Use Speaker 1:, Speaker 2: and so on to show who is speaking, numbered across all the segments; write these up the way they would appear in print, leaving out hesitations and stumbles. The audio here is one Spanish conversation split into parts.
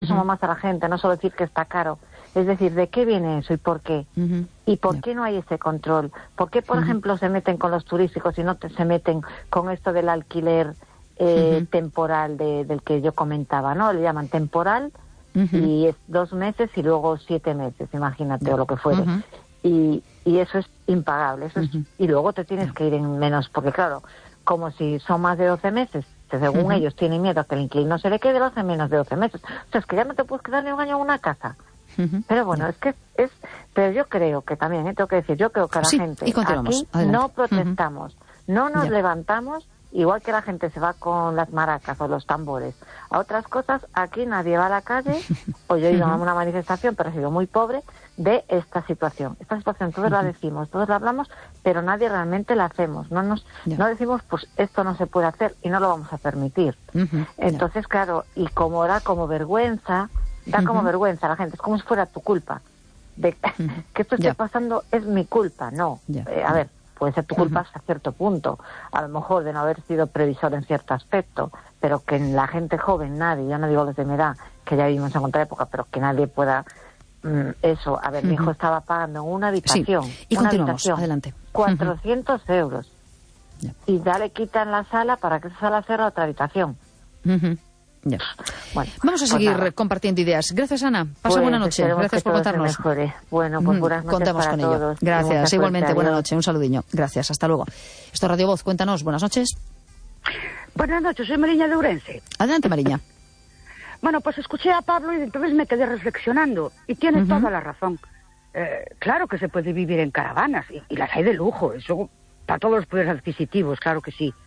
Speaker 1: asomo más a la gente, no solo decir que está caro. Es decir, ¿de qué viene eso y por qué? ¿Y por qué no hay ese control? ¿Por qué, por ejemplo, se meten con los turísticos y no se meten con esto del alquiler temporal del que yo comentaba, ¿no? Le llaman temporal y es 2 meses y luego 7 meses, imagínate, o lo que fuere. Y eso es impagable. Eso es, y luego te tienes que ir en menos, porque claro, como si son más de 12 meses, que según ellos tienen miedo a que el inquilino se le quede, lo hacen menos de 12 meses. O sea, es que ya no te puedes quedar ni un año en una casa. Pero bueno, es que pero yo creo que también, tengo que decir, yo creo que la gente aquí
Speaker 2: adelante.
Speaker 1: no protestamos, no nos levantamos, igual que la gente se va con las maracas o los tambores a otras cosas, aquí nadie va a la calle, o yo he ido a una manifestación, pero ha sido muy pobre, de esta situación. Esta situación todos la decimos, todos la hablamos, pero nadie realmente la hacemos. No decimos, pues esto no se puede hacer y no lo vamos a permitir. Entonces, claro, y como da como vergüenza a la gente, es como si fuera tu culpa. De que esto esté pasando es mi culpa, no. A ver, puede ser tu culpa hasta cierto punto, a lo mejor de no haber sido previsor en cierto aspecto, pero que en la gente joven nadie, yo no digo desde mi edad, que ya vivimos en otra época, pero que nadie pueda eso. A ver, mi hijo estaba pagando en una habitación,
Speaker 2: y continuamos, adelante.
Speaker 1: 400 euros. Y ya le quitan la sala para que esa sala sea otra habitación. Bueno,
Speaker 2: vamos a seguir compartiendo ideas. Gracias, Ana. Pasa buena noche. Gracias por contarnos.
Speaker 1: Bueno, pues buenas noches.
Speaker 2: Contamos
Speaker 1: para
Speaker 2: con
Speaker 1: todos.
Speaker 2: ello. Gracias. Igualmente, buena noche. Un saludiño. Gracias. Hasta luego. Esto es Radio Voz. Cuéntanos. Buenas noches.
Speaker 3: Buenas noches. Soy Mariña de Ourense.
Speaker 2: Adelante, Mariña.
Speaker 3: Bueno, pues escuché a Pablo y entonces me quedé reflexionando. Y tiene toda la razón. Claro que se puede vivir en caravanas. Y las hay de lujo. Eso para todos los poderes adquisitivos. Claro que sí.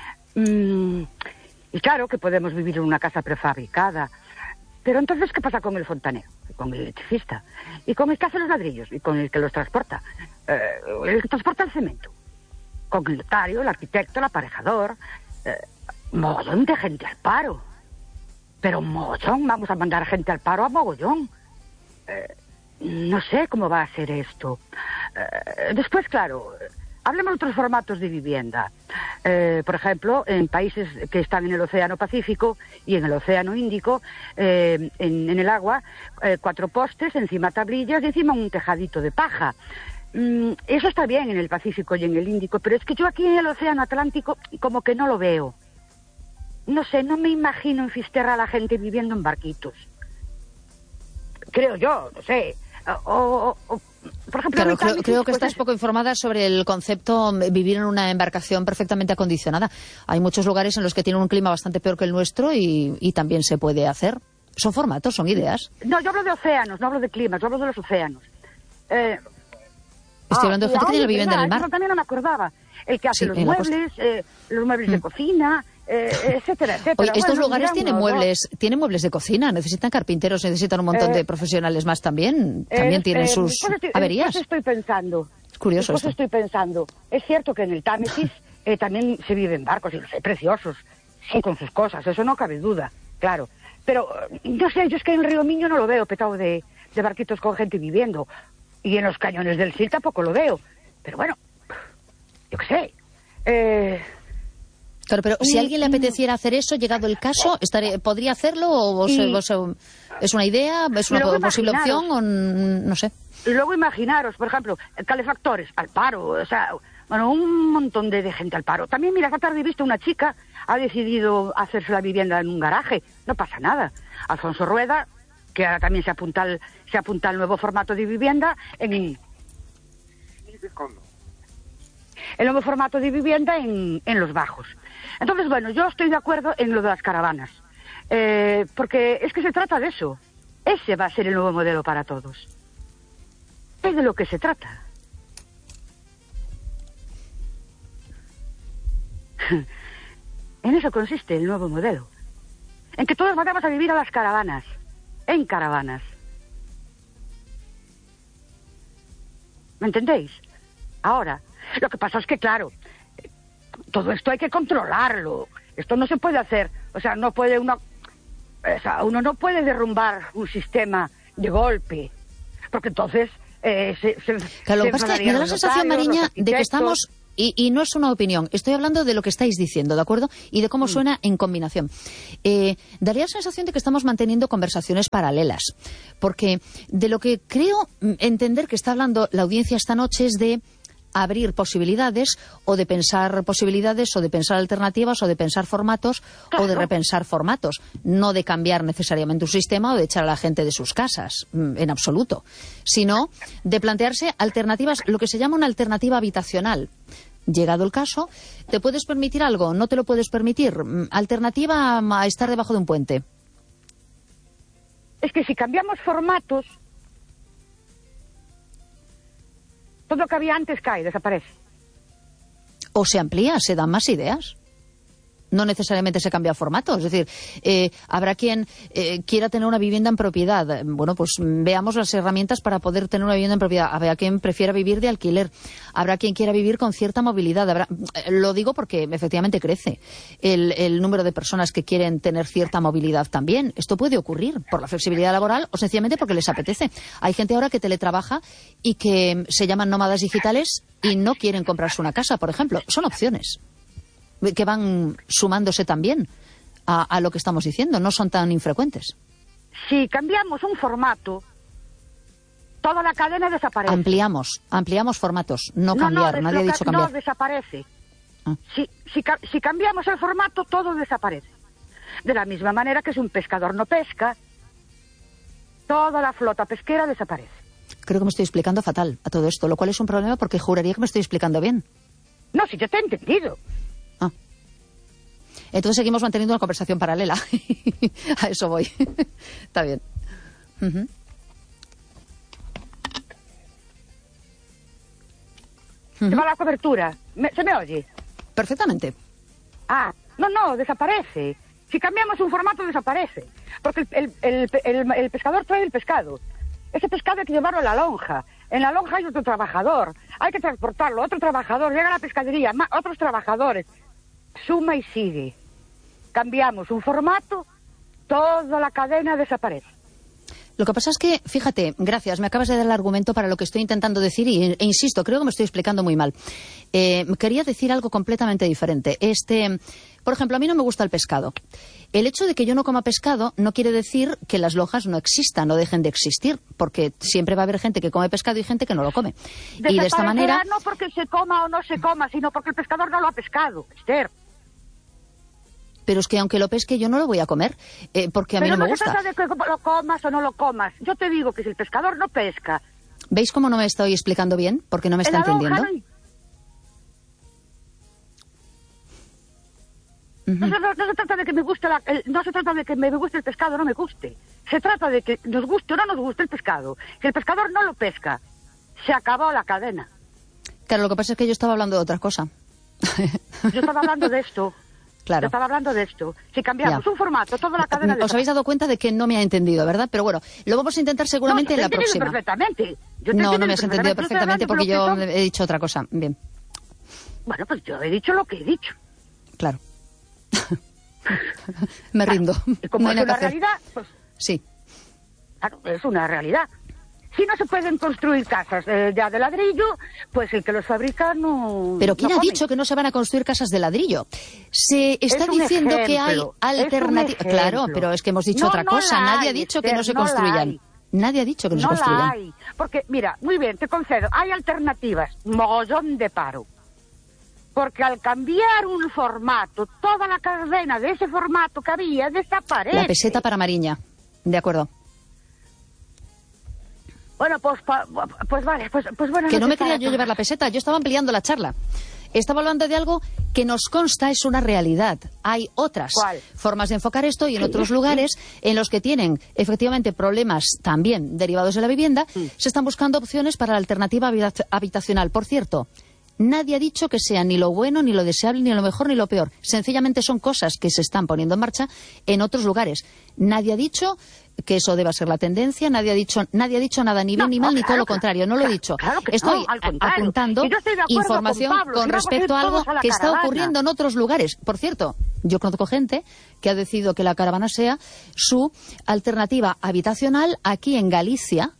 Speaker 3: Y claro que podemos vivir en una casa prefabricada. Pero entonces, ¿qué pasa con el fontanero? Con el electricista. Y con el que hace los ladrillos. Y con el que los transporta. El que transporta el cemento. Con el notario, el arquitecto, el aparejador. Mogollón de gente al paro. Pero mogollón, vamos a mandar gente al paro a mogollón. No sé cómo va a ser esto. Después, claro, hablemos de otros formatos de vivienda. Por ejemplo, en países que están en el Océano Pacífico y en el Océano Índico, en el agua, 4 postes, encima tablillas y encima un tejadito de paja. Eso está bien en el Pacífico y en el Índico, pero es que yo aquí en el Océano Atlántico como que no lo veo. No sé, no me imagino en Fisterra a la gente viviendo en barquitos. Creo yo, no sé. Por ejemplo,
Speaker 2: claro, creo que estás poco informada sobre el concepto vivir en una embarcación perfectamente acondicionada. Hay muchos lugares en los que tienen un clima bastante peor que el nuestro y también se puede hacer. Son formatos, son ideas.
Speaker 3: No, yo hablo de océanos, no hablo de climas, yo hablo de los océanos.
Speaker 2: Estoy hablando de gente que tiene la vivienda en el mar.
Speaker 3: Yo también no me acordaba. El que hace los muebles de cocina, etcétera, etcétera.
Speaker 2: Oye, estos lugares tienen muebles de cocina, necesitan carpinteros, necesitan un montón de profesionales más también. También tienen sus averías.
Speaker 3: Estoy pensando.
Speaker 2: Es curioso esto.
Speaker 3: Estoy pensando. Es cierto que en el Támesis también se vive en barcos, y los hay preciosos, sí, con sus cosas, eso no cabe duda, claro. Pero, no sé, yo es que en el río Miño no lo veo petado de barquitos con gente viviendo. Y en los cañones del Sil tampoco lo veo. Pero bueno, yo qué sé.
Speaker 2: Claro, pero si a alguien le apeteciera hacer eso, llegado el caso, ¿podría hacerlo? ¿O es una idea? ¿Es una posible opción? O no sé.
Speaker 3: Y luego imaginaros, por ejemplo, calefactores al paro. O sea, bueno, un montón de gente al paro. También, mira, esta tarde he visto una chica, ha decidido hacerse la vivienda en un garaje. No pasa nada. Alfonso Rueda, que ahora también se apunta al nuevo formato de vivienda el nuevo formato de vivienda en los bajos. Entonces, bueno, yo estoy de acuerdo en lo de las caravanas, porque es que se trata de eso. Ese va a ser el nuevo modelo para todos. Es de lo que se trata. En eso consiste el nuevo modelo. En que todos vayamos a vivir a las caravanas. En caravanas. ¿Me entendéis? Ahora, lo que pasa es que, claro, todo esto hay que controlarlo. Esto no se puede hacer. O sea, uno no puede derrumbar un sistema de golpe. Porque entonces
Speaker 2: claro, lo que pasa es que me da la sensación, Mariña, de que estamos y no es una opinión, estoy hablando de lo que estáis diciendo, ¿de acuerdo? Y de cómo suena en combinación. Daría la sensación de que estamos manteniendo conversaciones paralelas, porque de lo que creo entender que está hablando la audiencia esta noche es de abrir posibilidades, o de pensar alternativas, o de pensar formatos, o de repensar formatos, no de cambiar necesariamente un sistema o de echar a la gente de sus casas, en absoluto, sino de plantearse alternativas, lo que se llama una alternativa habitacional. Llegado el caso, ¿te puedes permitir algo? ¿No te lo puedes permitir? Alternativa a estar debajo de un puente.
Speaker 3: Es que si cambiamos formatos, todo lo que había antes cae, desaparece.
Speaker 2: O se amplía, se dan más ideas. No necesariamente se cambia formato. Es decir, habrá quien quiera tener una vivienda en propiedad. Bueno, pues veamos las herramientas para poder tener una vivienda en propiedad. Habrá quien prefiera vivir de alquiler. Habrá quien quiera vivir con cierta movilidad. Lo digo porque efectivamente crece el número de personas que quieren tener cierta movilidad también. Esto puede ocurrir por la flexibilidad laboral o sencillamente porque les apetece. Hay gente ahora que teletrabaja y que se llaman nómadas digitales y no quieren comprarse una casa, por ejemplo. Son opciones que van sumándose también a lo que estamos diciendo, no son tan infrecuentes.
Speaker 3: Si cambiamos un formato, toda la cadena desaparece.
Speaker 2: Ampliamos formatos, no cambiar, nadie ha dicho cambiar.
Speaker 3: No, desaparece. Si cambiamos el formato, todo desaparece. De la misma manera que si un pescador no pesca, toda la flota pesquera desaparece.
Speaker 2: Creo que me estoy explicando fatal a todo esto, lo cual es un problema porque juraría que me estoy explicando bien.
Speaker 3: No, si yo te he entendido.
Speaker 2: Entonces seguimos manteniendo una conversación paralela. A eso voy. Está bien.
Speaker 3: Se va la cobertura. ¿Se me oye?
Speaker 2: Perfectamente.
Speaker 3: No, desaparece. Si cambiamos un formato, desaparece. Porque el pescador trae el pescado. Ese pescado hay que llevarlo a la lonja. En la lonja hay otro trabajador. Hay que transportarlo. Otro trabajador. Llega a la pescadería. Otros trabajadores. Suma y sigue. Cambiamos un formato, toda la cadena desaparece.
Speaker 2: Lo que pasa es que, fíjate, gracias, me acabas de dar el argumento para lo que estoy intentando decir e insisto, creo que me estoy explicando muy mal. Quería decir algo completamente diferente. Por ejemplo, a mí no me gusta el pescado. El hecho de que yo no coma pescado no quiere decir que las lonjas no existan, no dejen de existir, porque siempre va a haber gente que come pescado y gente que no lo come. Y de esta manera...
Speaker 3: no porque se coma o no se coma, sino porque el pescador no lo ha pescado, Esther.
Speaker 2: Pero es que aunque lo pesque yo no lo voy a comer, porque a mí no me gusta.
Speaker 3: Pero no se trata de que lo comas o no lo comas. Yo te digo que si el pescador no pesca...
Speaker 2: ¿Veis cómo no me estoy explicando bien? Porque no me está entendiendo.
Speaker 3: No se trata de que me guste no se trata de que me guste el pescado o no me guste. Se trata de que nos guste o no nos guste el pescado. Si el pescador no lo pesca, se acabó la cadena.
Speaker 2: Claro, lo que pasa es que yo estaba hablando de otra cosa.
Speaker 3: Yo estaba hablando de esto.
Speaker 2: Claro.
Speaker 3: Yo estaba hablando de esto. Si cambiamos un formato, toda la cadena...
Speaker 2: Os habéis dado cuenta de que no me ha entendido, ¿verdad? Pero bueno, lo vamos a intentar seguramente en la próxima.
Speaker 3: Perfectamente.
Speaker 2: No me has entendido perfectamente porque yo he dicho otra cosa. Bien.
Speaker 3: Bueno, pues yo he dicho lo que he dicho.
Speaker 2: Claro. Me rindo.
Speaker 3: Y como es una realidad, pues...
Speaker 2: Sí.
Speaker 3: Claro, es una realidad. Si no se pueden construir casas ya de ladrillo, pues el que los fabrica no...
Speaker 2: Pero ¿quién ha dicho que no se van a construir casas de ladrillo? Se está diciendo que hay alternativas... Claro, pero es que hemos dicho otra cosa. Nadie ha dicho que no se construyan. Nadie ha dicho que no se construyan.
Speaker 3: No la hay. Porque, mira, muy bien, te concedo, hay alternativas, mogollón de paro. Porque al cambiar un formato, toda la cadena de ese formato que había desaparece.
Speaker 2: La peseta para Mariña. De acuerdo.
Speaker 3: Bueno, pues vale, pues bueno...
Speaker 2: Que no me quería yo llevar la peseta, yo estaba ampliando la charla. Estaba hablando de algo que nos consta es una realidad. Hay otras formas de enfocar esto y en otros lugares en los que tienen efectivamente problemas también derivados de la vivienda, se están buscando opciones para la alternativa habitacional. Por cierto, nadie ha dicho que sea ni lo bueno, ni lo deseable, ni lo mejor, ni lo peor. Sencillamente son cosas que se están poniendo en marcha en otros lugares. Nadie ha dicho que eso deba ser la tendencia, nadie ha dicho nada, ni bien ni mal, ni todo lo contrario. No lo he dicho. Estoy apuntando información con respecto a algo que está ocurriendo en otros lugares. Por cierto, yo conozco gente que ha decidido que la caravana sea su alternativa habitacional aquí en Galicia,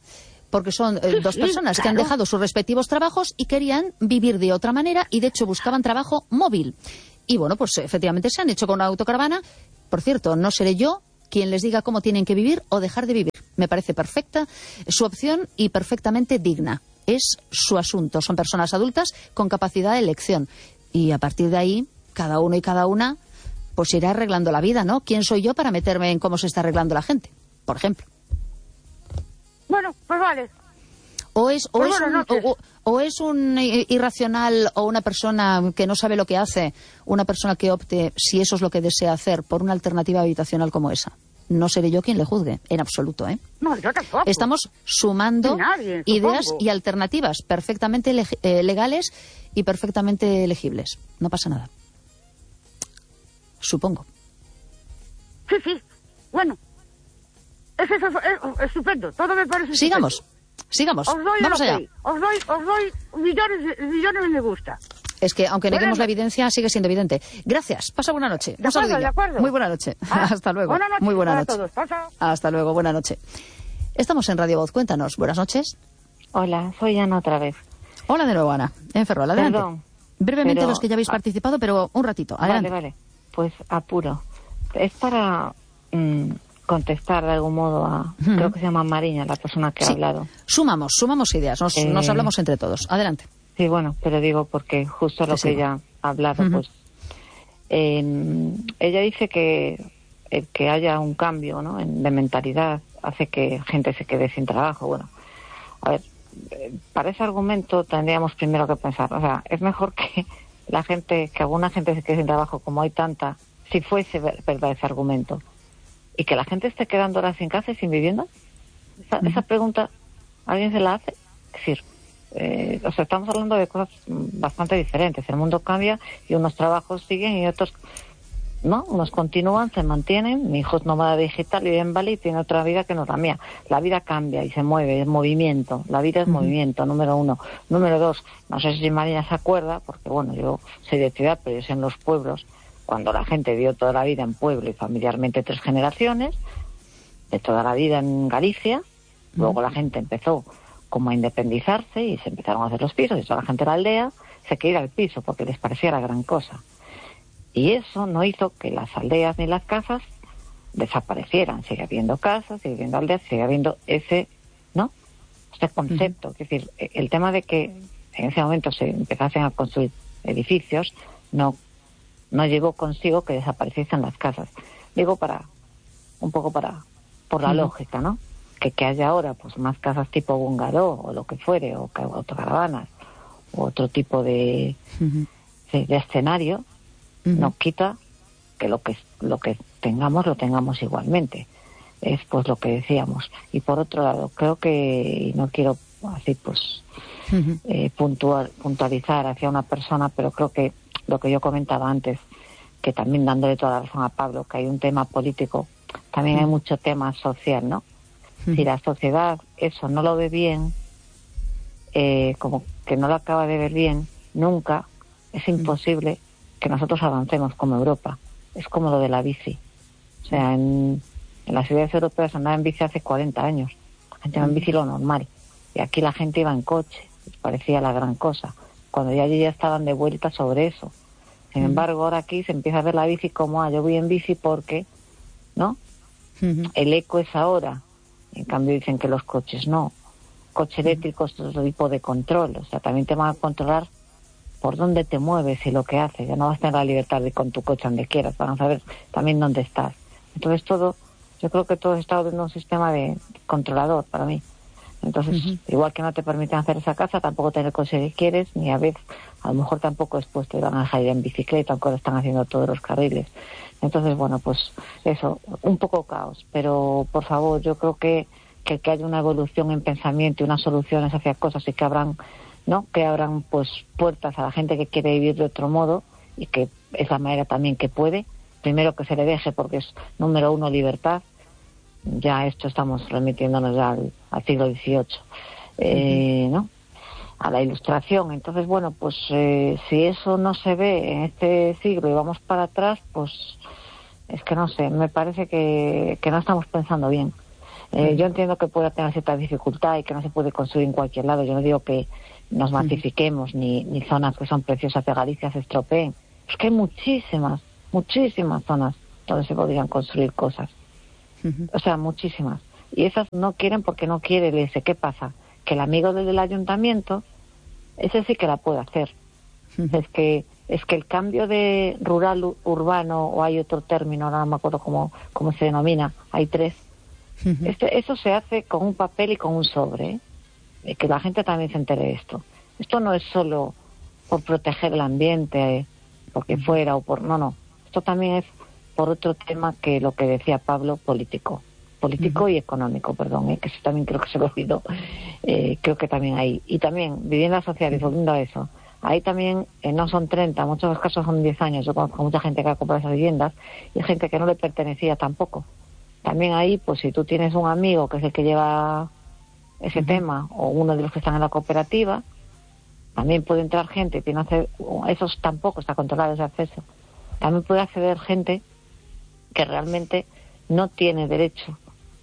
Speaker 2: porque son dos personas que han dejado sus respectivos trabajos y querían vivir de otra manera y de hecho buscaban trabajo móvil. Y bueno, pues efectivamente se han hecho con una autocaravana. Por cierto, no seré yo quien les diga cómo tienen que vivir o dejar de vivir. Me parece perfecta su opción y perfectamente digna. Es su asunto. Son personas adultas con capacidad de elección. Y a partir de ahí, cada uno y cada una pues irá arreglando la vida, ¿no? ¿Quién soy yo para meterme en cómo se está arreglando la gente? Por ejemplo.
Speaker 3: Bueno, pues vale.
Speaker 2: O es un irracional o una persona que no sabe lo que hace, una persona que opte, si eso es lo que desea hacer, por una alternativa habitacional como esa. No seré yo quien le juzgue, en absoluto, ¿eh?
Speaker 3: No, yo tampoco.
Speaker 2: Estamos sumando
Speaker 3: nadie,
Speaker 2: ideas
Speaker 3: supongo.
Speaker 2: y alternativas perfectamente legales y perfectamente legibles. No pasa nada. Supongo.
Speaker 3: Sí. Bueno. Es estupendo. Todo me parece
Speaker 2: Sigamos.
Speaker 3: estupendo.
Speaker 2: Vamos allá.
Speaker 3: Os doy millones de me gusta.
Speaker 2: Es que, aunque neguemos la evidencia, sigue siendo evidente. Gracias. Pasa buena noche.
Speaker 3: De acuerdo.
Speaker 2: Muy buena noche. Hasta luego.
Speaker 3: Buena noche
Speaker 2: Muy buena
Speaker 3: para
Speaker 2: noche.
Speaker 3: todos. Pasa.
Speaker 2: Hasta luego. Buena noche. Estamos en Radio Voz. Cuéntanos. Buenas noches.
Speaker 1: Hola, soy Ana otra vez.
Speaker 2: Hola de nuevo, Ana. En Ferrol. Adelante.
Speaker 1: Perdón,
Speaker 2: Brevemente
Speaker 1: pero-
Speaker 2: los que ya habéis participado, pero un ratito. Adelante.
Speaker 1: Vale. Pues apuro. Es para contestar de algún modo a...
Speaker 2: Ujú.
Speaker 1: Creo que se llama Mariña, la persona que
Speaker 2: Sí.
Speaker 1: ha hablado.
Speaker 2: Sumamos ideas. Nos hablamos entre todos. Adelante.
Speaker 1: Sí, bueno, pero digo porque justo lo
Speaker 2: Te
Speaker 1: que
Speaker 2: sigo.
Speaker 1: ella ha hablado,
Speaker 2: Ujú.
Speaker 1: pues... ella dice que el que haya un cambio, ¿no?, de mentalidad hace que gente se quede sin trabajo. Bueno, a ver, para ese argumento tendríamos primero que pensar, o sea, es mejor que alguna gente se quede sin trabajo, como hay tanta, si fuese verdad ese argumento, y que la gente esté quedando ahora sin casa y sin vivienda. Esa pregunta, ¿alguien se la hace? Es decir, o sea, estamos hablando de cosas bastante diferentes. El mundo cambia y unos trabajos siguen y otros no, unos continúan, se mantienen. Mi hijo es nómada digital, vive en Bali y tiene otra vida que no es la mía. La vida cambia y se mueve, es movimiento. La vida es movimiento, número uno. Número dos, no sé si Marina se acuerda, porque bueno, yo soy de ciudad, pero yo soy en los pueblos, cuando la gente vivió toda la vida en pueblo y familiarmente 3 generaciones, de toda la vida en Galicia. Luego la gente empezó como a independizarse y se empezaron a hacer los pisos y toda la gente de la aldea se quería ir al piso porque les parecía la gran cosa. Y eso no hizo que las aldeas ni las casas desaparecieran. Sigue habiendo casas, sigue habiendo aldeas, sigue habiendo ese concepto. Es decir, el tema de que en ese momento se empezasen a construir edificios no llevó consigo que desapareciesen las casas. Digo por la lógica, ¿no? Que haya ahora pues más casas tipo bungalow o lo que fuere, o autocaravanas, o otro tipo de escenario, no quita que lo que tengamos lo tengamos igualmente. Es pues lo que decíamos. Y por otro lado, creo que, y no quiero así pues puntualizar hacia una persona, pero creo que lo que yo comentaba antes, que también dándole toda la razón a Pablo, que hay un tema político, también hay mucho tema social, ¿no? Si la sociedad eso no lo ve bien, como que no lo acaba de ver bien nunca, es imposible que nosotros avancemos como Europa. Es como lo de la bici. O sea, en las ciudades europeas andaba en bici hace 40 años. La gente iba en bici lo normal. Y aquí la gente iba en coche. Les parecía la gran cosa. Cuando ya allí ya estaban de vuelta sobre eso. Sin embargo, ahora aquí se empieza a ver la bici como, yo voy en bici porque, ¿no? El eco es ahora. En cambio dicen que los coches no. Coche eléctrico es otro tipo de control. O sea, también te van a controlar por dónde te mueves y lo que haces. Ya no vas a tener la libertad de ir con tu coche donde quieras. Van a saber también dónde estás. Entonces yo creo que todo está en un sistema de controlador para mí. Entonces, igual que no te permiten hacer esa casa, tampoco tener el coche que quieres, ni a veces, a lo mejor tampoco después te van a dejar ir en bicicleta, aunque lo están haciendo todos los carriles. Entonces, bueno, pues eso, un poco caos. Pero, por favor, yo creo que haya una evolución en pensamiento y unas soluciones hacia cosas y que abran pues puertas a la gente que quiere vivir de otro modo y que es la manera también que puede. Primero que se le deje, porque es número uno libertad. Ya esto estamos remitiéndonos ya al siglo XVIII, ¿no? A la Ilustración. Entonces, bueno, pues si eso no se ve en este siglo y vamos para atrás, pues es que no sé, me parece que no estamos pensando bien. Yo entiendo que pueda tener cierta dificultad y que no se puede construir en cualquier lado. Yo no digo que nos masifiquemos ni zonas que son preciosas de Galicia se estropeen. Es que hay muchísimas zonas donde se podrían construir cosas. O sea, muchísimas. Y esas no quieren porque no quiere. Le dice, ¿qué pasa? Que el amigo del ayuntamiento, ese sí que la puede hacer. Es que el cambio de rural urbano, o hay otro término, ahora no me acuerdo cómo se denomina, hay 3. Eso se hace con un papel y con un sobre, ¿eh? Que la gente también se entere de esto. Esto no es solo por proteger el ambiente, porque fuera o por... No. Esto también es por otro tema que lo que decía Pablo, político y económico, perdón, que eso también creo que se lo olvidó. Creo que también hay. Y también, viviendas sociales, volviendo a eso, ahí también no son 30, en muchos casos son 10 años. Yo conozco mucha gente que ha comprado esas viviendas y gente que no le pertenecía tampoco. También ahí, pues si tú tienes un amigo que es el que lleva ese tema, o uno de los que están en la cooperativa, también puede entrar gente, eso tampoco está controlado ese acceso. También puede acceder gente que realmente no tiene derecho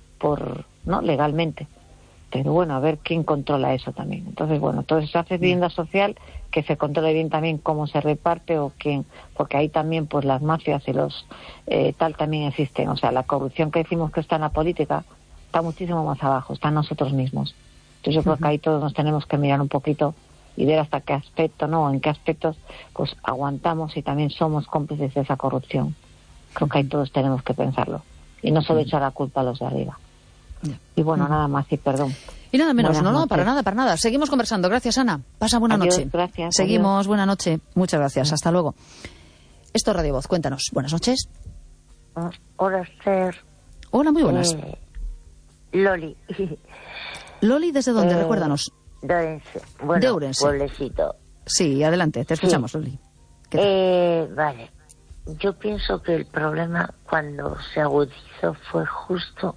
Speaker 1: legalmente. Pero bueno, a ver quién controla eso también. Entonces, bueno, entonces se hace vivienda social, que se controle bien también cómo se reparte o quién, porque ahí también pues las mafias y los también existen. O sea, la corrupción que decimos que está en la política está muchísimo más abajo, está en nosotros mismos. Entonces yo creo que ahí todos nos tenemos que mirar un poquito y ver hasta qué aspecto, en qué aspectos pues aguantamos y también somos cómplices de esa corrupción. Creo que ahí todos tenemos que pensarlo y no solo echar la culpa a los de arriba. Y bueno, nada más y perdón.
Speaker 2: Y nada menos,
Speaker 1: Buenas
Speaker 2: no,
Speaker 1: noches.
Speaker 2: para nada. Seguimos conversando. Gracias, Ana. Pasa buena
Speaker 1: Adiós,
Speaker 2: noche.
Speaker 1: gracias.
Speaker 2: Seguimos,
Speaker 1: Adiós.
Speaker 2: buena noche. Muchas gracias. Hasta luego. Esto es Radio Voz. Cuéntanos. Buenas noches.
Speaker 4: Hola, Esther.
Speaker 2: Hola, muy buenas.
Speaker 4: Loli.
Speaker 2: Loli, ¿desde dónde? Recuérdanos.
Speaker 4: De Ourense. Bueno,
Speaker 2: De Ourense.
Speaker 4: pueblecito.
Speaker 2: Sí, adelante. Te escuchamos, Loli. ¿Qué tal?
Speaker 4: Vale. Yo pienso que el problema cuando se agudizó fue justo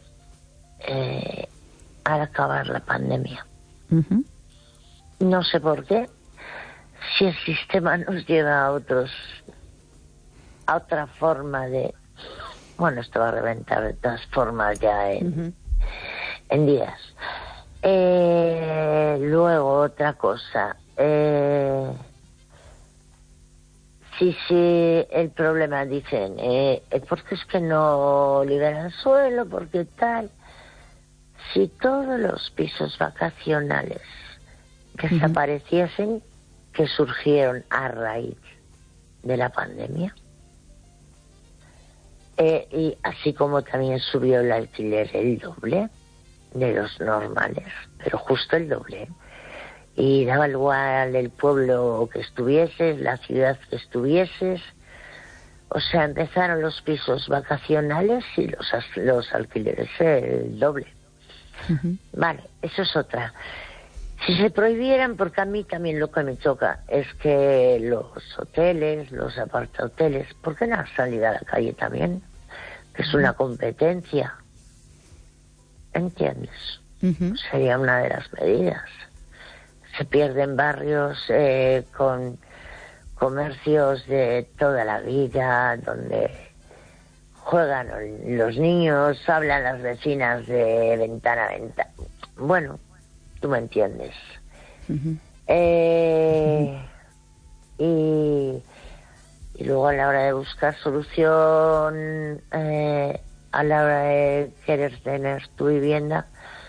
Speaker 4: al acabar la pandemia. No sé por qué. Si el sistema nos lleva a otra forma de... Bueno, esto va a reventar de todas formas ya en días. Luego, otra cosa. Sí, el problema, dicen, porque es que no liberan suelo, porque tal. Si todos los pisos vacacionales desapareciesen, que surgieron a raíz de la pandemia, y así como también subió el alquiler el doble de los normales, pero justo el doble, y daba igual el pueblo que estuvieses, la ciudad que estuvieses. O sea, empezaron los pisos vacacionales y los alquileres el doble. Vale, eso es otra. Si se prohibieran, porque a mí también lo que me choca es que los hoteles, los apartahoteles, ¿por qué no han salido a la calle también? Que es una competencia. ¿Entiendes? Sería una de las medidas. Se pierden barrios con comercios de toda la vida, donde juegan los niños, hablan las vecinas de ventana a ventana. Bueno, tú me entiendes. Y luego a la hora de buscar solución, a la hora de querer tener tu vivienda,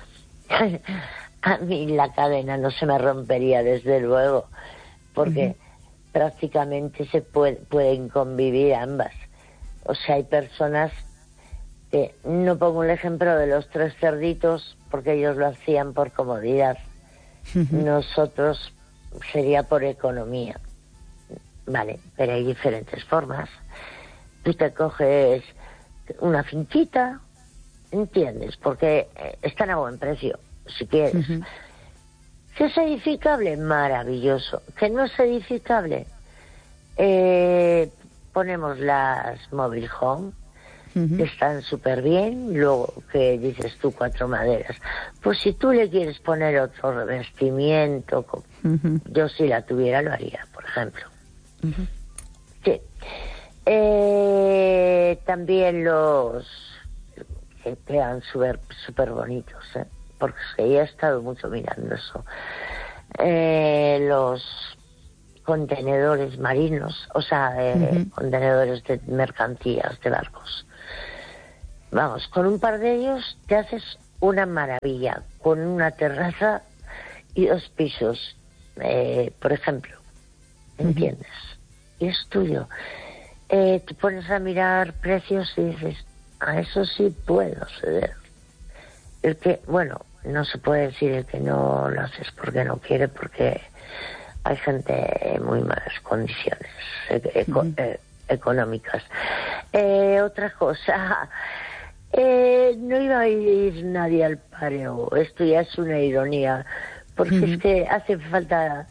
Speaker 4: a mí la cadena no se me rompería, desde luego, porque prácticamente se pueden convivir ambas. O sea, hay personas que, no pongo el ejemplo de los 3 cerditos, porque ellos lo hacían por comodidad. Nosotros sería por economía. Vale, pero hay diferentes formas. Tú te coges una finquita, ¿entiendes? Porque están a buen precio, si quieres. Si es edificable, maravilloso. Que no es edificable, ponemos las mobile home, que están súper bien. Luego, que dices tú, 4 maderas. Pues si tú le quieres poner otro revestimiento, yo si la tuviera lo haría, por ejemplo. Sí. También que quedan súper bonitos, porque es que ya he estado mucho mirando eso. Los contenedores marinos, o sea, contenedores de mercancías, de barcos. Vamos, con un par de ellos te haces una maravilla, con una terraza y 2 pisos, por ejemplo, ¿entiendes? Y es tuyo. Te pones a mirar precios y dices, a eso sí puedo ceder. El que, bueno, no se puede decir el que no lo haces porque no quiere, porque hay gente en muy malas condiciones económicas. Otra cosa, no iba a ir nadie al paro, esto ya es una ironía, porque es que hace falta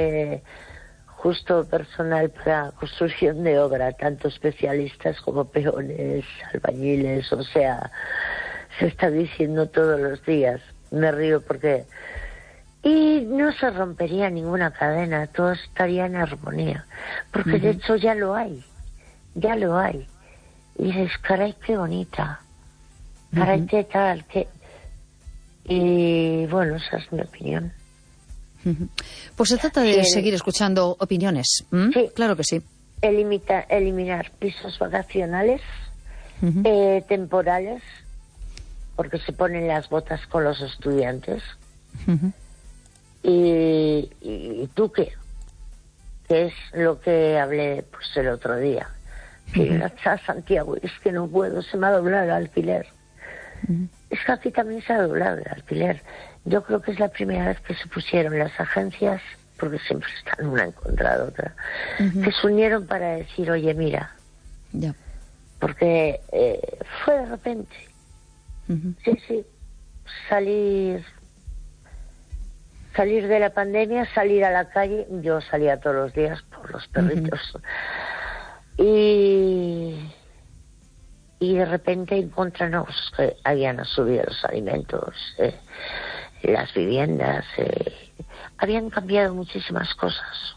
Speaker 4: justo personal para construcción de obra, tanto especialistas como peones, albañiles, o sea, se está diciendo todos los días. Me río porque... Y no se rompería ninguna cadena, todo estaría en armonía, porque de hecho ya lo hay. Y dices, caray, qué bonita, caray, qué tal, qué... Y bueno, esa es mi opinión.
Speaker 2: Pues se trata de seguir escuchando opiniones.
Speaker 4: Sí.
Speaker 2: Claro que sí.
Speaker 4: Eliminar pisos vacacionales, temporales, porque se ponen las botas con los estudiantes. Y tú qué es lo que hablé pues el otro día, que a Santiago, es que no puedo, se me ha doblado el alquiler. Es que aquí también se ha doblado el alquiler. Yo creo que es la primera vez que se pusieron las agencias, porque siempre están una en contra de otra, que se unieron para decir, oye, mira, porque fue de repente. Sí, salir de la pandemia, salir a la calle. Yo salía todos los días por los perritos. Y de repente encontramos que habían subido los alimentos, las viviendas, habían cambiado muchísimas cosas.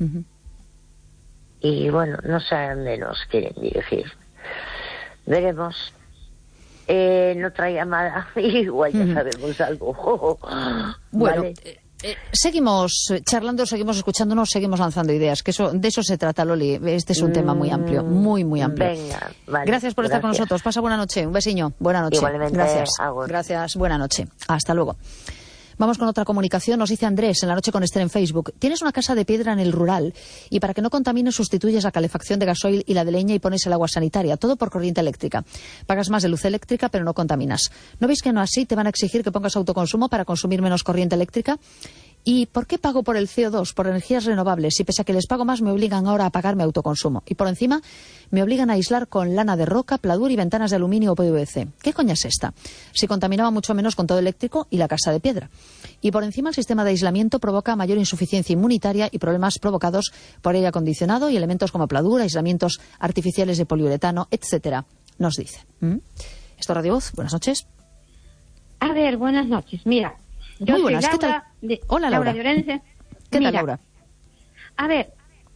Speaker 4: Y bueno, no sé a dónde nos quieren dirigir. Veremos. En otra llamada igual ya sabemos algo.
Speaker 2: Bueno,
Speaker 4: ¿vale?
Speaker 2: Seguimos charlando, seguimos escuchándonos, seguimos lanzando ideas, que de eso se trata, Loli. Este es un tema muy amplio, muy amplio.
Speaker 4: Venga, vale.
Speaker 2: Gracias por estar con nosotros. Pasa buena noche, un besiño. Buena noche.
Speaker 4: Igualmente,
Speaker 2: gracias.
Speaker 4: agur.
Speaker 2: Gracias, buena noche. Hasta luego. Vamos con otra comunicación. Nos dice Andrés en La Noche con Esther en Facebook. Tienes una casa de piedra en el rural y para que no contamine sustituyes la calefacción de gasoil y la de leña y pones el agua sanitaria. Todo por corriente eléctrica. Pagas más de luz eléctrica pero no contaminas. ¿No veis que no así te van a exigir que pongas autoconsumo para consumir menos corriente eléctrica? ¿Y por qué pago por el CO2, por energías renovables? Y pese a que les pago más, me obligan ahora a pagar mi autoconsumo. Y por encima, me obligan a aislar con lana de roca, pladur y ventanas de aluminio o PVC. ¿Qué coña es esta? Si contaminaba mucho menos con todo eléctrico y la casa de piedra. Y por encima, el sistema de aislamiento provoca mayor insuficiencia inmunitaria y problemas provocados por aire acondicionado y elementos como pladur, aislamientos artificiales de poliuretano, etcétera. Nos dice. Esto es Radio Voz. Buenas noches.
Speaker 5: A ver, buenas noches. Mira. Yo
Speaker 2: Muy buenas,
Speaker 5: soy
Speaker 2: Laura,
Speaker 5: ¿qué tal?
Speaker 2: Hola, Laura.
Speaker 5: Llorense.
Speaker 2: ¿Qué
Speaker 5: Mira,
Speaker 2: tal, Laura?
Speaker 5: A ver,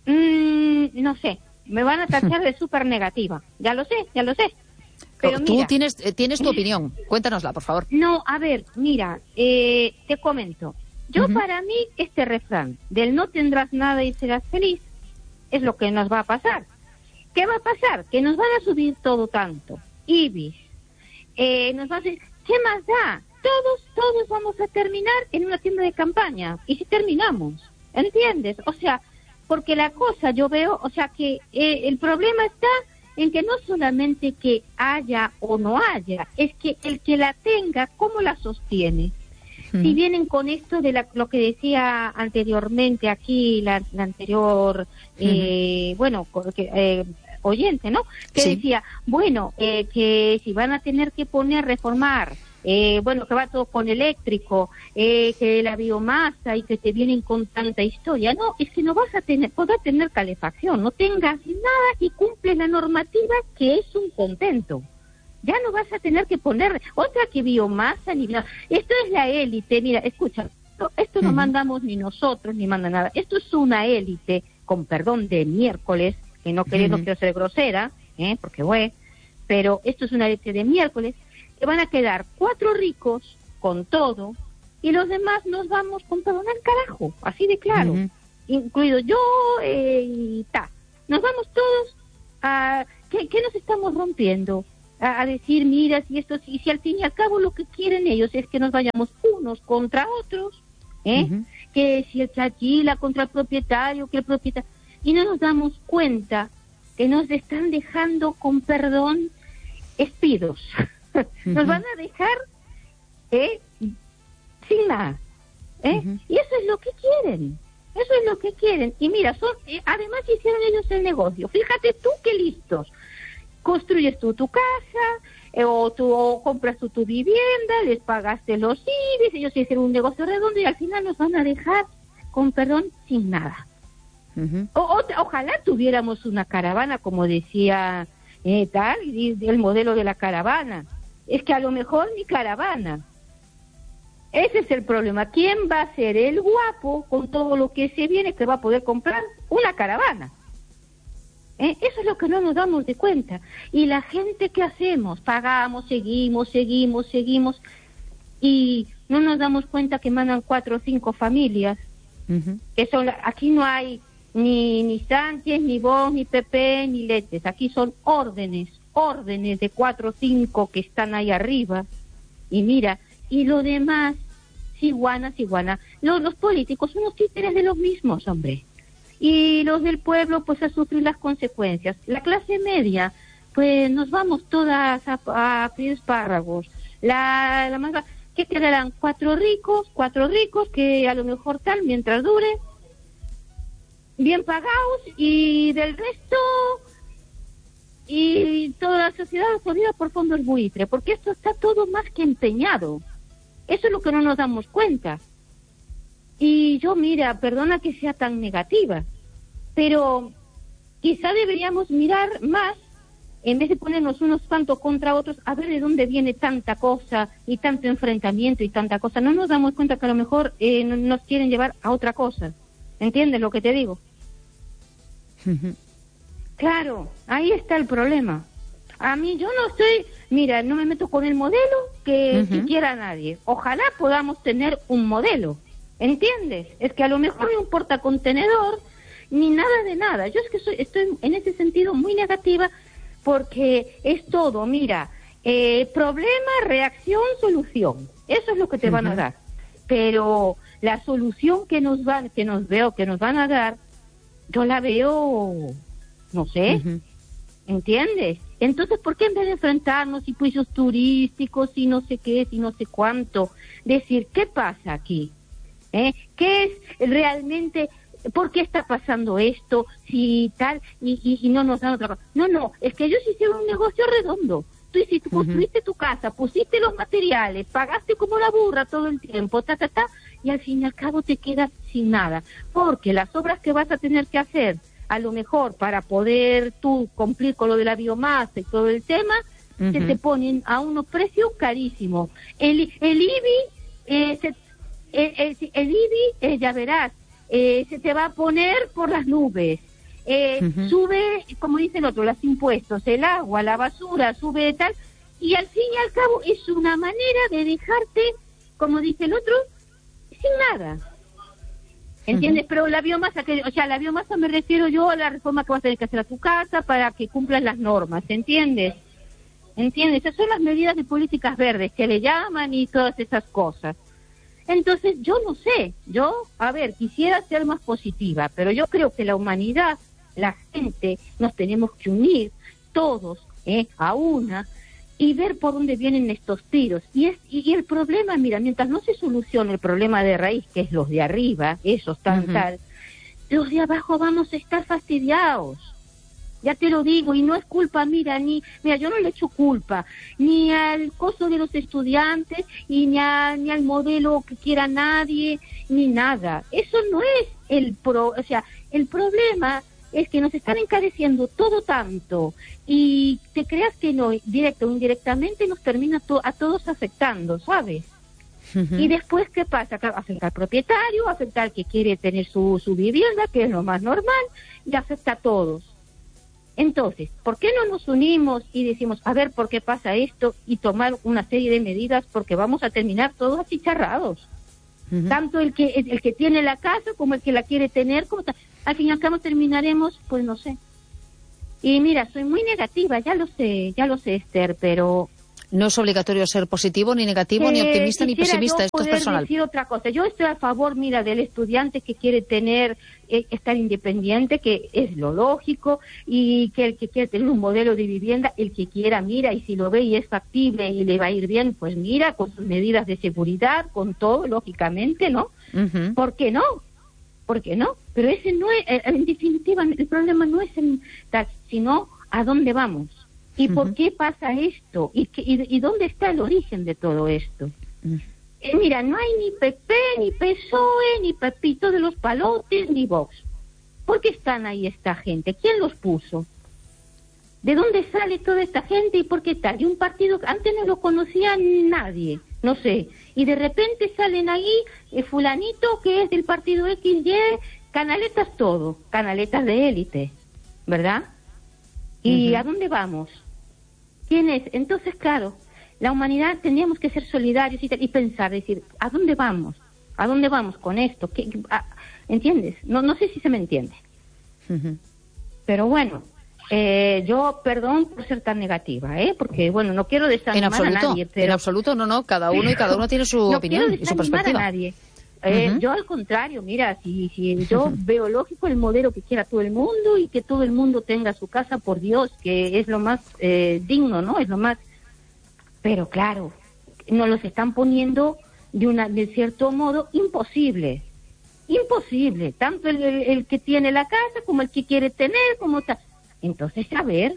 Speaker 5: no sé, me van a tachar de súper negativa. Ya lo sé. Pero
Speaker 2: tú
Speaker 5: mira,
Speaker 2: tienes tu opinión. Cuéntanosla, por favor.
Speaker 5: No, a ver, mira, te comento. Yo para mí este refrán del no tendrás nada y serás feliz es lo que nos va a pasar. ¿Qué va a pasar? Que nos van a subir todo tanto. IBIS. Nos va a decir, ¿qué más da? Todos vamos a terminar en una tienda de campaña. ¿Y si terminamos? ¿Entiendes? O sea, porque la cosa yo veo, o sea, que el problema está en que no solamente que haya o no haya, es que el que la tenga, ¿cómo la sostiene? Si vienen con esto de lo que decía anteriormente aquí, la anterior, oyente, ¿no? Que decía, bueno, que si van a tener que reformar, que va todo con eléctrico, que la biomasa y que te vienen con tanta historia. No, es que no vas a poder tener calefacción, no tengas nada y cumples la normativa que es un contento. Ya no vas a tener que poner otra que biomasa ni nada. Esto es la élite, mira, escucha, esto no mandamos ni nosotros ni manda nada. Esto es una élite, con perdón de miércoles, que no quiero ser grosera, porque pero esto es una élite de miércoles, se van a quedar 4 ricos con todo y los demás nos vamos con perdón al carajo, así de claro, incluido yo y ta. Nos vamos todos a... ¿Qué nos estamos rompiendo? A decir, mira, si esto, si al fin y al cabo lo que quieren ellos es que nos vayamos unos contra otros, que si el chachila contra el propietario, que el propietario... Y no nos damos cuenta que nos están dejando, con perdón, espidos. Nos van a dejar sin nada. Y eso es lo que quieren. Eso es lo que quieren. Y mira, además hicieron ellos el negocio. Fíjate tú qué listos. Construyes tú tu casa, o compras tú tu vivienda, les pagaste los IBIs, ellos hicieron un negocio redondo y al final nos van a dejar, con perdón, sin nada. Ojalá tuviéramos una caravana, como decía el modelo de la caravana. Es que a lo mejor ni caravana. Ese es el problema. ¿Quién va a ser el guapo con todo lo que se viene que va a poder comprar una caravana? Eso es lo que no nos damos de cuenta. Y la gente, ¿qué hacemos? Pagamos, seguimos, y no nos damos cuenta que mandan 4 o 5 familias, que son, aquí no hay ni Sánchez, ni Vox, ni PP, ni Letes, aquí son órdenes de 4 o 5 que están ahí arriba, y mira, y lo demás, ciguana. Los políticos son los títeres de los mismos, hombre. Y los del pueblo, pues, a sufrir las consecuencias. La clase media, pues, nos vamos todas a freír espárragos. La más, ¿qué quedarán? 4 ricos, que a lo mejor tal, mientras dure, bien pagados, y del resto, y toda la sociedad absorbida por fondos buitre, porque esto está todo más que empeñado. Eso es lo que no nos damos cuenta. Y yo, mira, perdona que sea tan negativa, pero quizá deberíamos mirar más, en vez de ponernos unos cuantos contra otros, a ver de dónde viene tanta cosa y tanto enfrentamiento y tanta cosa. No nos damos cuenta que a lo mejor nos quieren llevar a otra cosa. ¿Entiendes lo que te digo? Claro, ahí está el problema. A mí yo no estoy, mira, no me meto con el modelo que siquiera nadie. Ojalá podamos tener un modelo. ¿Entiendes? Es que a lo mejor no importa contenedor ni nada de nada. Yo es que estoy en ese sentido muy negativa porque es todo, mira, problema, reacción, solución. Eso es lo que te van a dar. Pero la solución que nos van a dar, yo la veo, no sé, ¿entiendes? Entonces, ¿por qué en vez de enfrentarnos y juicios turísticos y no sé qué, y no sé cuánto, decir, ¿qué pasa aquí? ¿Qué es realmente, por qué está pasando esto, si tal, y no nos dan otra cosa? No, es que ellos hicieron un negocio redondo. Tú construiste tu casa, pusiste los materiales, pagaste como la burra todo el tiempo, y al fin y al cabo te quedas sin nada, porque las obras que vas a tener que hacer, a lo mejor para poder tú cumplir con lo de la biomasa y todo el tema, se te ponen a unos precios carísimos. El IBI, ya verás, se te va a poner por las nubes. Sube, como dice el otro, los impuestos, el agua, la basura, sube de tal, y al fin y al cabo es una manera de dejarte, como dice el otro, sin nada. ¿Entiendes? Pero la biomasa, la biomasa me refiero yo a la reforma que vas a tener que hacer a tu casa para que cumplan las normas, ¿entiendes? Esas son las medidas de políticas verdes que le llaman y todas esas cosas. Entonces, yo no sé, quisiera ser más positiva, pero yo creo que la humanidad, la gente, nos tenemos que unir todos a una y ver por dónde vienen estos tiros. Y el problema, mira, mientras no se solucione el problema de raíz, que es los de arriba, esos tal, los de abajo vamos a estar fastidiados. Ya te lo digo, y no es culpa, mira, yo no le echo culpa ni al costo de los estudiantes y ni al modelo que quiera nadie, ni nada. Eso no es el problema es que nos están encareciendo todo tanto y te creas que no, directo o indirectamente nos termina a todos afectando, ¿sabes? Y después, ¿qué pasa? Afecta al propietario, afecta al que quiere tener su vivienda, que es lo más normal, y afecta a todos. Entonces, ¿por qué no nos unimos y decimos, a ver, ¿por qué pasa esto? Y tomar una serie de medidas, porque vamos a terminar todos achicharrados. Tanto el que tiene la casa como el que la quiere tener, al fin y al cabo terminaremos, pues no sé. Y mira, soy muy negativa, ya lo sé, Esther, pero...
Speaker 2: No es obligatorio ser positivo, ni negativo, ni optimista, ni pesimista. Esto es personal.
Speaker 5: Decir otra cosa. Yo estoy a favor, mira, del estudiante que quiere estar independiente, que es lo lógico, y que el que quiere tener un modelo de vivienda, el que quiera, mira, y si lo ve y es factible y le va a ir bien, pues mira, con sus medidas de seguridad, con todo, lógicamente, ¿no? ¿Por qué no? ¿Por qué no? Pero ese no es, en definitiva, el problema no es tal, sino a dónde vamos. ¿Y por qué pasa esto? ¿Y dónde está el origen de todo esto? Mira, no hay ni PP, ni PSOE, ni Pepito de los Palotes, ni Vox. ¿Por qué están ahí esta gente? ¿Quién los puso? ¿De dónde sale toda esta gente y por qué tal? Y un partido que antes no lo conocía nadie, no sé. Y de repente salen ahí fulanito que es del partido XY, canaletas todo, canaletas de élite, ¿verdad? ¿Y a dónde vamos? ¿Quién es? Entonces, claro, la humanidad teníamos que ser solidarios y pensar, decir, ¿a dónde vamos? ¿A dónde vamos con esto? ¿Entiendes? No sé si se me entiende. Pero bueno, yo perdón por ser tan negativa, porque bueno, no quiero desanimar a nadie. Pero,
Speaker 2: en absoluto, no, cada uno tiene su opinión y su perspectiva.
Speaker 5: A nadie. Yo al contrario, mira, si yo veo lógico el modelo que quiera todo el mundo y que todo el mundo tenga su casa, por Dios, que es lo más digno, ¿no? Es lo más... Pero claro, nos los están poniendo de cierto modo imposible, tanto el que tiene la casa como el que quiere tener, como está. Entonces, a ver,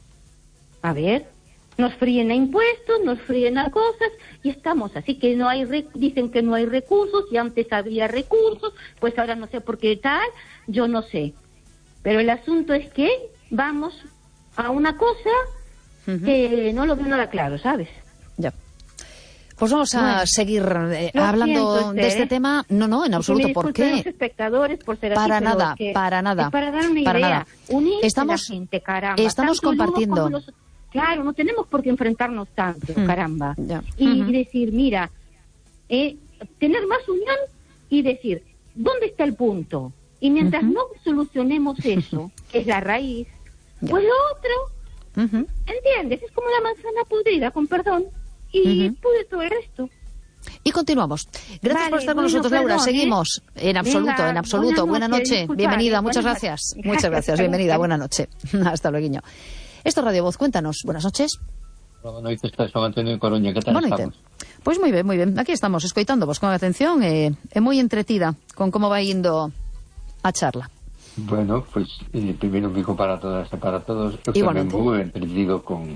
Speaker 5: nos fríen a impuestos, nos fríen a cosas y estamos así que no hay dicen que no hay recursos y antes había recursos, pues ahora no sé por qué tal, yo no sé. Pero el asunto es que vamos a una cosa que no lo veo nada claro, ¿sabes?
Speaker 2: Ya. Pues vamos a seguir hablando de este tema. No, en absoluto. ¿Por qué?
Speaker 5: Los espectadores por ser
Speaker 2: para
Speaker 5: así,
Speaker 2: nada.
Speaker 5: Es para dar una idea.
Speaker 2: Estamos
Speaker 5: la gente, caramba.
Speaker 2: Estamos compartiendo.
Speaker 5: Claro, no tenemos por qué enfrentarnos tanto, caramba. Y decir, mira, tener más unión y decir, ¿dónde está el punto? Y mientras no solucionemos eso, que es la raíz, pues lo otro, ¿entiendes? Es como la manzana podrida, con perdón, y pude todo el resto.
Speaker 2: Y continuamos. Gracias por estar con nosotros, Laura. Seguimos. En absoluto, en absoluto. Buena noche. Bienvenida. Muchas gracias. Muchas gracias. Bienvenida. Buena noche. Hasta luego. Esto es Radio Voz. Cuéntanos. Buenas noches.
Speaker 6: Boa noite, está San Antonio de Coruña. Que tal estamos?
Speaker 2: Pois moi ben. Aquí estamos, escoitándovos con atención e moi entretida con como vai indo a charla.
Speaker 6: Bueno, pois primeiro un bico para todas e para todos. Eu tamén vou entretido con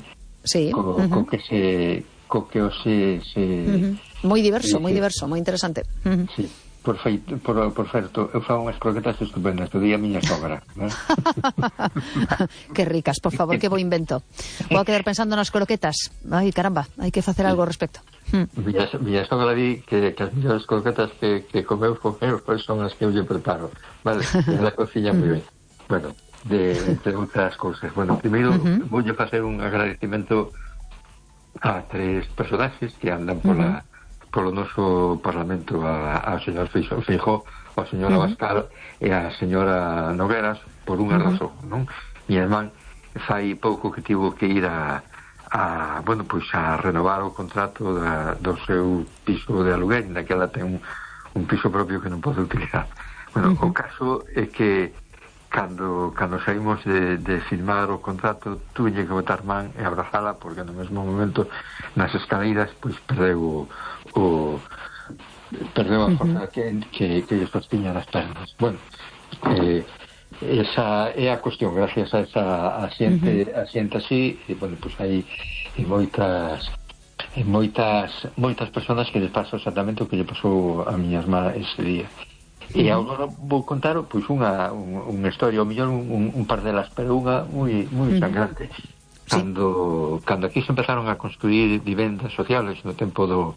Speaker 6: que o se
Speaker 2: moi diverso, moi interesante.
Speaker 6: Sí. Por certo, eu fago unhas croquetas estupendas, te di a miña sogra, ¿no?
Speaker 2: Que ricas, por favor, que bo invento. Vou a quedar pensando nas croquetas. Ai, caramba, hai que facer algo ao respecto.
Speaker 6: Miña sogra di que as mellores croquetas que comeu pois son as que eu lle preparo, vale? Na cociña moi ben. Bueno, entre outras cousas. Bueno, primeiro voulle facer un agradecimento a tres personaxes que andan polo noso Parlamento, ao señor Feijóo, ao señor Abascal e a señora Nogueras, por unha razón, non? Miña irmán fai pouco que tivo que ir a renovar o contrato do seu piso de aluguer, naquela ten un piso propio que non pode utilizar. Bueno, o caso é que cando saímos de firmar o contrato, tuve que botar man e abrazala, porque no mesmo momento nas escaleiras pois perdeu a forza que lle sostiña nas pernas. Bueno, esa é a cuestión. Gracias a esa asiente así, e bueno, pois hai moitas personas que les pasa exactamente o que lle pasou a miña irmá ese día. E agora vou contar pois unha historia, ou mellor un par delas, pero unha moi sangrante. Cando aquí se empezaron a construir vivendas sociales no tempo do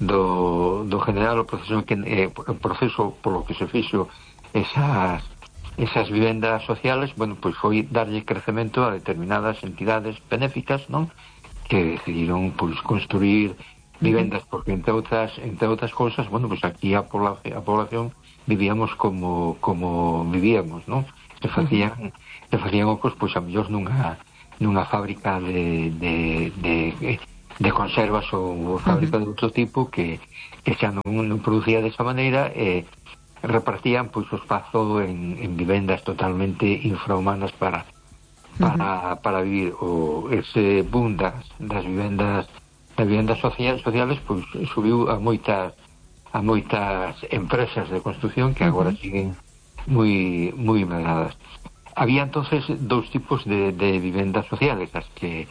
Speaker 6: general, o proceso polo que se fixo esas esas vivendas sociales, bueno, pois foi darlle crecemento a determinadas entidades benéficas, non? Que decidiron pois construir vivendas, porque entre outras cousas, bueno, pois aquí a población vivíamos como vivíamos, non? Se facían ocos, pois a mellor nunha fábrica de conservas ou fábrica de outro tipo que xa non producía desa maneira, repartían pois o espazo en vivendas totalmente infrahumanas para vivir. Ese boom das vivendas sociales pois subiu a moitas empresas de construcción que agora siguen moi medradas. Había entonces dous tipos de vivendas sociales, as que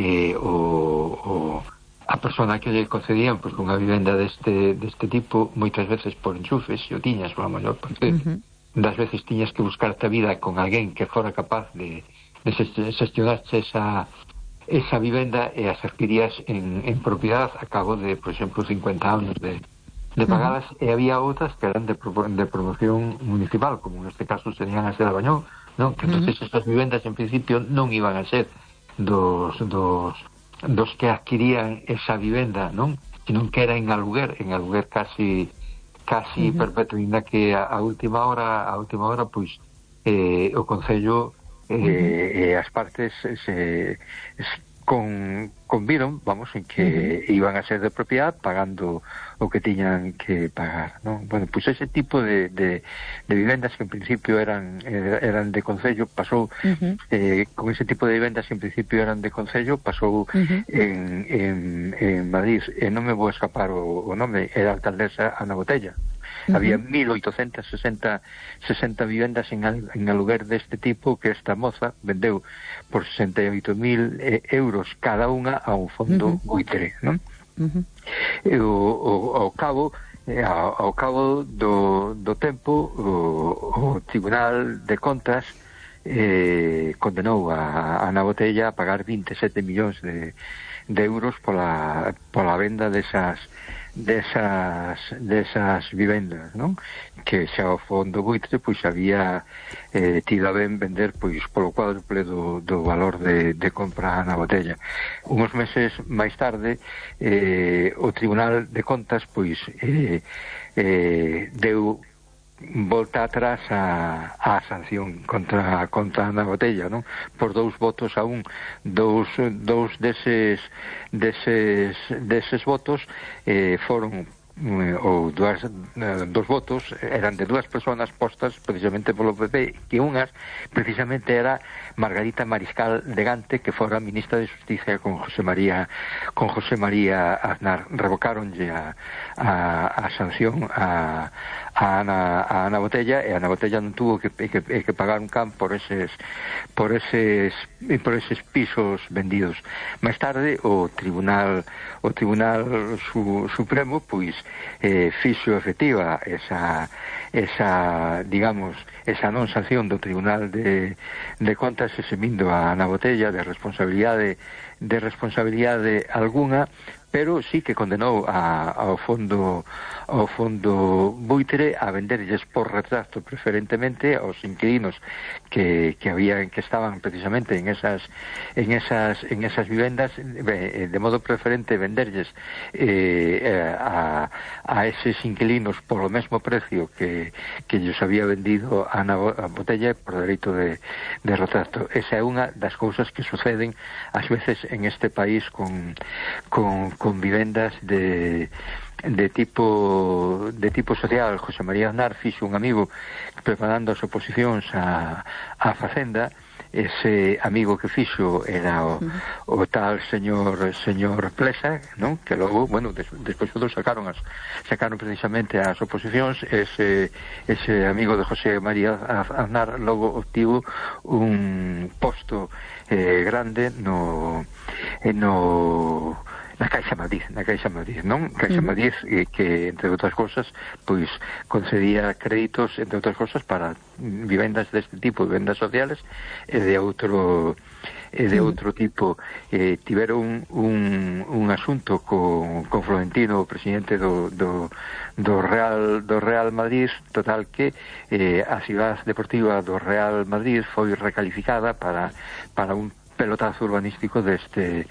Speaker 6: a persona que lle concedían pois unha vivenda deste tipo, moitas veces por enchufes, se o tiñas, a maior parte das veces tiñas que buscarte a vida con alguén que fora capaz de xestionarche esa vivenda e as adquirías en propiedade a cabo de, por exemplo, 50 anos de pagadas, e había outras que eran de promoción municipal, como neste caso serían as de Labañón, non? Que entonces esas vivendas en principio non iban a ser dos que adquirían esa vivenda, non? Sino que era en aluguer casi perpetuo, ainda que a última hora pois o Concello e as partes conviron, vamos, en que iban a ser de propiedade pagando o que tiñan que pagar, non? Bueno, pois ese tipo de vivendas que en principio eran de Concello pasou con ese tipo de vivendas que en principio eran de Concello pasou en Madrid, e non me vou escapar o nome, era a alcaldesa Ana Botella. Había 1.860 vivendas en aluguer deste tipo que esta moza vendeu por 68.000 euros cada unha a un fondo buitre, non? E ao cabo do tempo o Tribunal de Contas condenou a Ana Botella a pagar 27 millóns de euros pola venda desas vivendas, non? Que xa o fondo buitre pois había tido a ben vender pois polo cuádruple do valor de compra na Botella. Uns meses máis tarde o Tribunal de Contas pois deu volta atrás a sanción contra Ana Botella, non? Por 2 votos a 1. Dous deses votos foron ou dos votos eran de 2 persoas postas precisamente polo PP, que unhas precisamente era Margarita Mariscal de Gante, que fora ministra de Justicia con José María Aznar. Revocáronlle a sanción a Ana Botella, e Ana Botella non tuvo que pagar un can por eses pisos vendidos. Máis tarde o Tribunal Supremo pois fixo efectiva esa non sanción do Tribunal de Contas, eximindo a Ana Botella de responsabilidade alguna, pero sí que condenou ao fondo buitre a venderlles por retrato preferentemente aos inquilinos que estaban precisamente en esas vivendas, de modo preferente venderlles a eses inquilinos polo mesmo precio que lles había vendido a Ana Botella por dereito de retrato. Esa é unha das cousas que suceden ás veces en este país con vivendas de tipo social. José María Aznar fixo un amigo preparando as oposicións a Facenda. Ese amigo que fixo era o tal señor Plesa, non? Que logo, bueno, despois todos sacaron precisamente as oposicións. Ese amigo de José María Aznar logo obtivo un posto grande na Caixa Madrid, non? Caixa Madrid, que, entre outras cosas, pois concedía créditos, entre outras cosas, para vivendas deste tipo, vivendas sociales, e de outro de outro tipo. Tiveron un asunto con Florentino, o presidente do Real Madrid, total que a Ciudad Deportiva do Real Madrid foi recalificada para un pelotazo urbanístico deste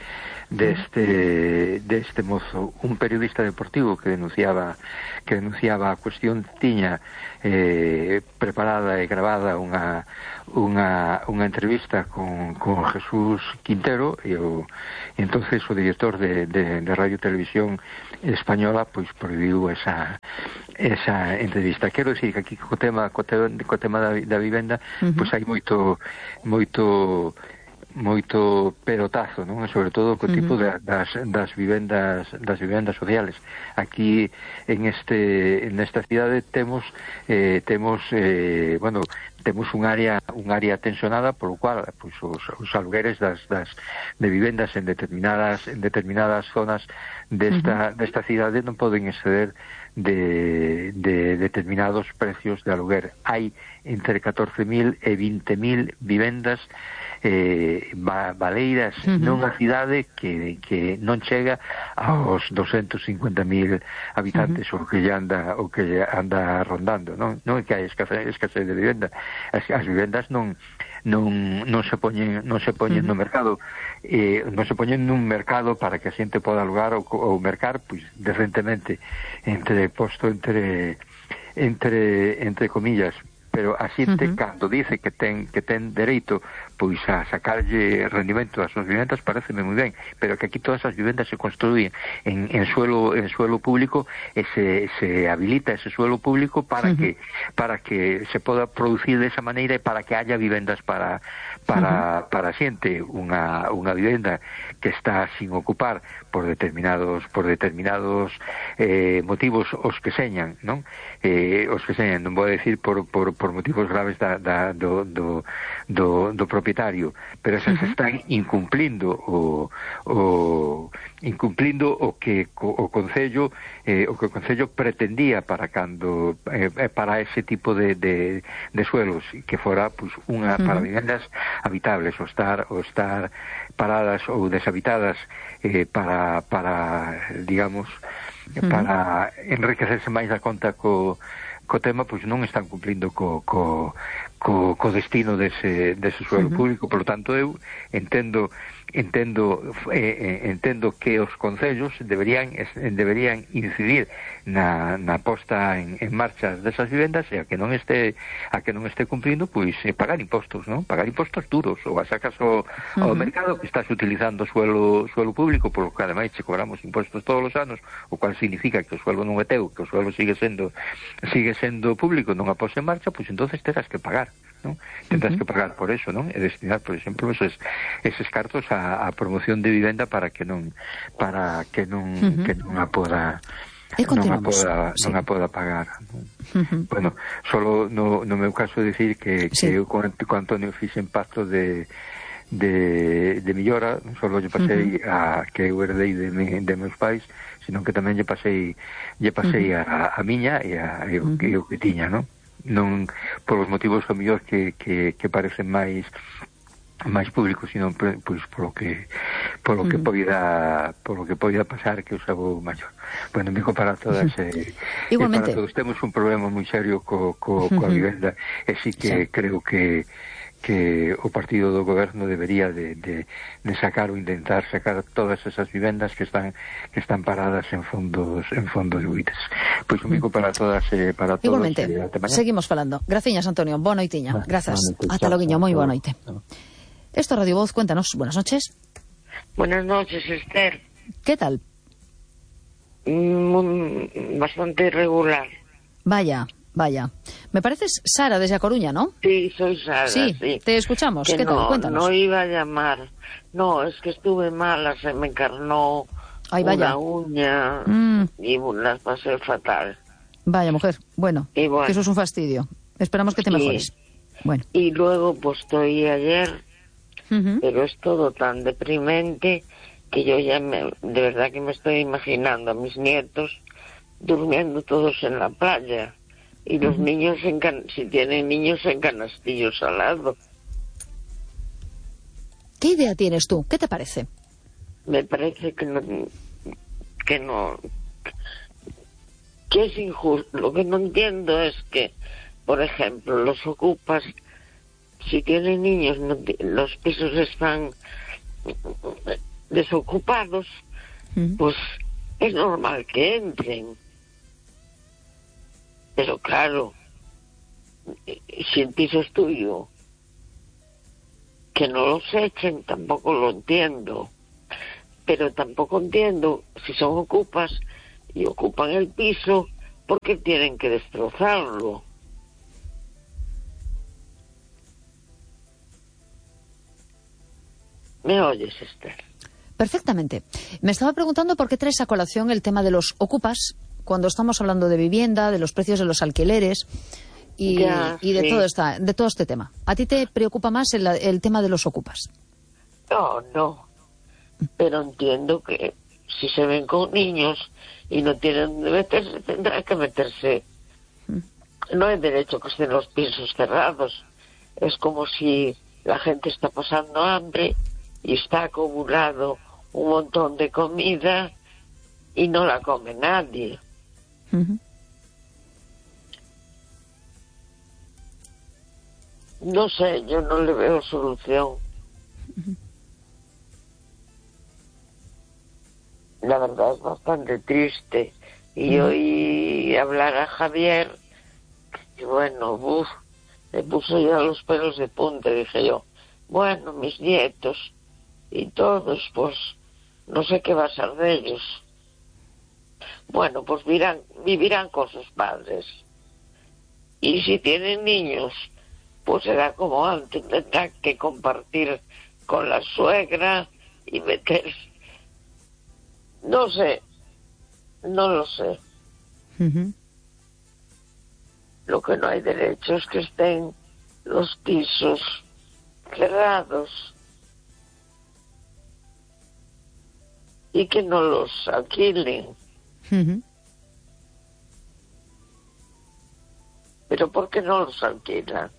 Speaker 6: mozo. Un periodista deportivo que denunciaba a cuestión tiña preparada e gravada unha entrevista con Jesús Quintero e entonces o director de Radio Televisión Española pois prohibiu esa entrevista. Quero dicir que aquí co tema da vivenda pois hai moito pelotazo, non? Sobre todo co tipo das vivendas sociales. Aquí nesta cidade temos un área tensionada, polo cual pois os alugueres de vivendas en determinadas zonas desta cidade non poden exceder de determinados precios de aluguer. Hai entre 14.000 e 20.000 vivendas baleiras nunha cidade que non chega aos 250.000 habitantes o que anda rondando, non é que hai escasez de vivenda. As vivendas non se poñen no mercado, non se poñen nun mercado para que a xente poda alugar ou mercar, pois decentemente entre comillas. Pero a xente cando dice que ten dereito pois a sacarlle rendimento ás súas vivendas, pareceme moi ben, pero que aquí todas as vivendas se construyen en suelo público e se habilita ese suelo público para que se poda producir desa maneira e para que haya vivendas para a xente. Unha vivenda que está sin ocupar por determinados motivos os que señan, non? Non vou decir por motivos graves do propietario, pero esas están incumplindo o que o Concello pretendía para ese tipo de suelos, que fora pues para vivendas habitables, o estar paradas ou deshabitadas para digamos para enriquecerse máis a conta co tema, pois non están cumplindo co destino dese suelo público. Por lo tanto, eu entendo que os concellos deberían incidir na posta en marcha desas vivendas, e a que non este cumplindo, pois pagar impostos, non? Pagar impostos duros, ou a sacas ao mercado que estás utilizando suelo público, por lo que ademais che cobramos impostos todos os anos, o cual significa que o suelo non é teu, que o suelo sigue sendo público, non a pos en marcha, pois entonces terás que pagar, non? Tendrás que pagar por eso, non? E destinar, por exemplo, eses cartos a promoción de vivenda para que non a poda pagar. Bueno, solo no meu caso dicir que eu con Antonio fixen pacto de millora. Non só lle pasei a que eu herdei de meus pais, sino que tamén lle pasei a miña e o que tiña, non polos motivos o mellor que parecen máis públicos, sino pois polo que poida pasar que os hago maior. Bueno, digo para todas
Speaker 2: igualmente.
Speaker 6: Para todos temos un problema moi serio coa vivenda, e si que creo que o partido do goberno debería de sacar ou intentar sacar todas esas vivendas que están paradas en fondos buitres. Pois un bico para todas para todos.
Speaker 2: Igualmente, seguimos falando. Graciñas, Antonio, boa noitiña. Grazas. Ata loguiño, moi boa noite. Esto Radio Voz, cuéntanos. Buenas noches.
Speaker 7: Buenas noches, Esther.
Speaker 2: ¿Qué tal?
Speaker 7: Bastante irregular.
Speaker 2: Vaya. Me pareces Sara desde A Coruña, ¿no?
Speaker 7: Sí, soy Sara. Sí.
Speaker 2: Te escuchamos. ¿Qué tal? Cuéntanos.
Speaker 7: No iba a llamar. No, es que estuve mala, se me encarnó una uña y las pasé fatal.
Speaker 2: Vaya, mujer. Bueno, que eso es un fastidio. Esperamos que te mejores. Bueno.
Speaker 7: Y luego, pues estoy ayer, pero es todo tan deprimente que yo ya de verdad que me estoy imaginando a mis nietos durmiendo todos en la playa y los niños si tienen niños en canastillos al lado.
Speaker 2: ¿Qué idea tienes tú? ¿Qué te parece?
Speaker 7: Me parece que es injusto. Lo que no entiendo es que, por ejemplo, los ocupas, si tienen niños, los pisos están desocupados, pues es normal que entren. Pero claro, si el piso es tuyo, que no los echen, tampoco lo entiendo. Pero tampoco entiendo si son ocupas y ocupan el piso, ¿por qué tienen que destrozarlo? ¿Me oyes, Esther?
Speaker 2: Perfectamente. Me estaba preguntando por qué traes a colación el tema de los ocupas cuando estamos hablando de vivienda, de los precios de los alquileres y de todo este tema. ¿A ti te preocupa más el tema de los ocupas?
Speaker 7: No. Pero entiendo que si se ven con niños y no tienen donde meterse, tendrán que meterse. No hay derecho que estén los pisos cerrados. Es como si la gente está pasando hambre y está acumulado un montón de comida y no la come nadie. No sé, yo no le veo solución. La verdad es bastante triste. Y oí hablar a Javier, y bueno, me puso ya los pelos de punta. Dije yo, bueno, mis nietos y todos, pues no sé qué va a ser de ellos. Bueno, pues vivirán con sus padres. Y si tienen niños, pues será como antes, tendrán que compartir con la suegra y meterse. No lo sé. Lo que no hay derecho es que estén los pisos cerrados y que no los alquilen. Pero ¿por qué no los alquilan?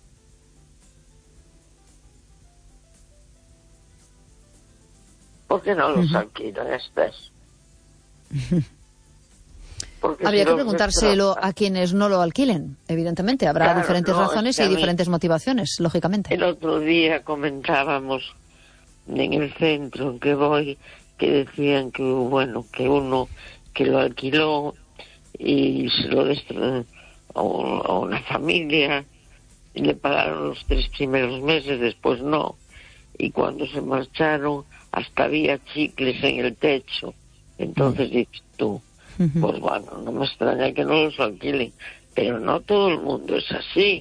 Speaker 7: ¿Por qué no los alquilan, Esther?
Speaker 2: Habría que preguntárselo a quienes no lo alquilen, evidentemente. Habrá diferentes razones y diferentes motivaciones, lógicamente.
Speaker 7: El otro día comentábamos en el centro en que voy, que decían que, bueno, que uno que lo alquiló y se lo destruyó a una familia, y le pagaron los 3 primeros meses, después no. Y cuando se marcharon, hasta había chicles en el techo. Entonces dices tú, pues bueno, no me extraña que no los alquilen, pero no todo el mundo es así.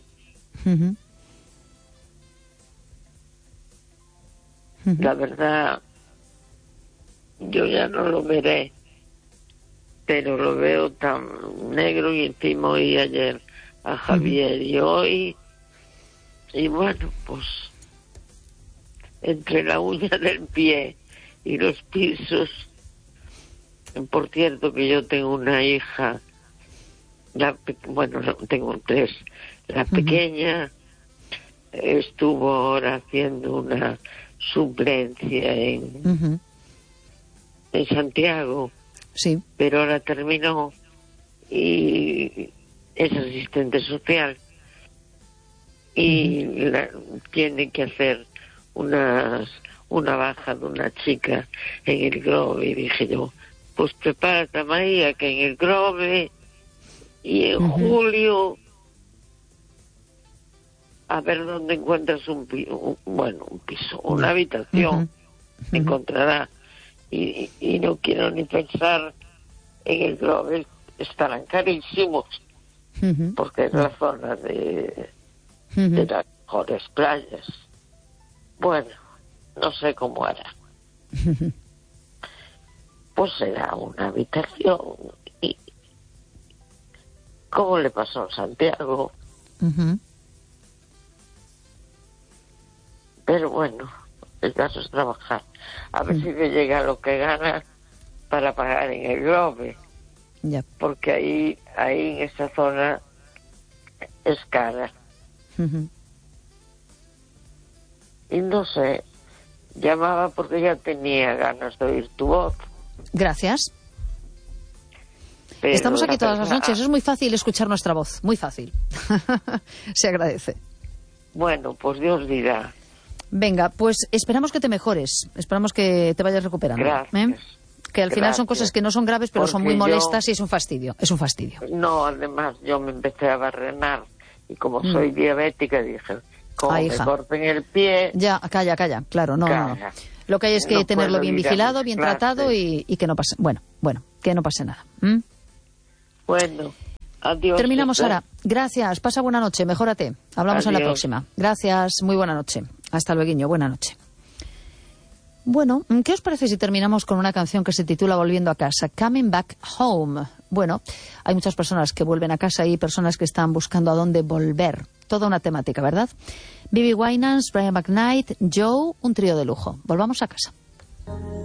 Speaker 7: La verdad, yo ya no lo veré, pero lo veo tan negro. Y encima oí ayer a Javier y hoy, y bueno, pues entre la uña del pie y los pisos. Por cierto que yo tengo una hija, tengo 3. La pequeña estuvo ahora haciendo una suplencia en Santiago,
Speaker 2: sí,
Speaker 7: pero ahora terminó y es asistente social y tiene que hacer una baja de una chica en el Grove. Y dije yo, pues prepárate, María, que en el Grove y en julio a ver dónde encuentras un piso, una habitación, encontrará. Y no quiero ni pensar en el Grove, estarán carísimos, porque es la zona de las mejores playas. Bueno, no sé cómo hará. Pues será una habitación. Y ¿cómo le pasó a Santiago? Pero bueno, el caso es trabajar. A ver si le llega lo que gana para pagar en el Grove. Porque ahí en esa zona es cara. Y no sé, llamaba porque ya tenía ganas de oír tu voz.
Speaker 2: Gracias.
Speaker 7: Pero
Speaker 2: estamos aquí todas las
Speaker 7: verdad,
Speaker 2: noches, es muy fácil escuchar nuestra voz, muy fácil. Se agradece.
Speaker 7: Bueno, pues Dios dirá.
Speaker 2: Venga, pues esperamos que te mejores, esperamos que te vayas recuperando.
Speaker 7: Gracias.
Speaker 2: Que al final son cosas que no son graves, pero son muy
Speaker 7: Porque
Speaker 2: molestas y es un fastidio, es un fastidio.
Speaker 7: No, además yo me empecé a barrenar y como soy diabética dije, como me
Speaker 2: hija.
Speaker 7: corten el pie...
Speaker 2: Ya, calla, claro, no. Lo que hay es que
Speaker 7: No
Speaker 2: tenerlo
Speaker 7: puedo
Speaker 2: bien
Speaker 7: ir a
Speaker 2: vigilado,
Speaker 7: mis
Speaker 2: bien
Speaker 7: clases.
Speaker 2: tratado y que no pase, bueno, que no pase nada.
Speaker 7: Bueno, adiós.
Speaker 2: Terminamos
Speaker 7: Esther.
Speaker 2: ahora. Gracias, pasa buena noche, mejórate. Hablamos en la
Speaker 7: Adiós.
Speaker 2: próxima. Gracias, muy buena noche. Hasta luego, buena noche. Bueno, ¿qué os parece si terminamos con una canción que se titula Volviendo a casa? Coming Back Home. Bueno, hay muchas personas que vuelven a casa y personas que están buscando a dónde volver. Toda una temática, ¿verdad? Bibi Winans, Brian McKnight, Joe, un trío de lujo. Volvamos a casa.